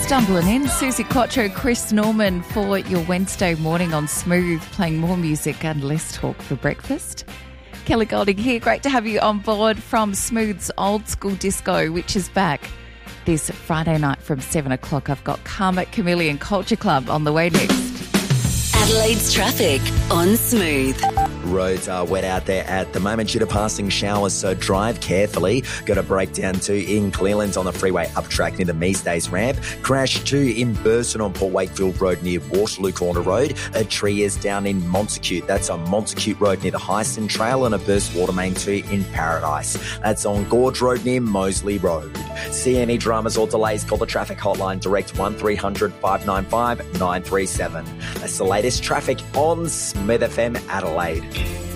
Stumbling in, Susie Quattro, Chris Norman for your Wednesday morning on Smooth, playing more music and less talk for breakfast. Kelly Golding here. Great to have you on board from Smooth's Old School Disco, which is back this Friday night from 7 o'clock. I've got Karma Chameleon Culture Club on the way next. Adelaide's traffic on Smooth. Roads are wet out there at the moment due to passing showers, so drive carefully. Got a breakdown too in Clearlands on the freeway up track near the Measdays ramp. Crash 2 in Burston on Port Wakefield Road near Waterloo Corner Road. A tree is down in Montacute. That's on Montacute Road near the Heiston Trail, and a burst water main 2 in Paradise. That's on Gorge Road near Moseley Road. See any dramas or delays, call the traffic hotline direct 1300 595 937. That's the latest traffic on Smith FM Adelaide.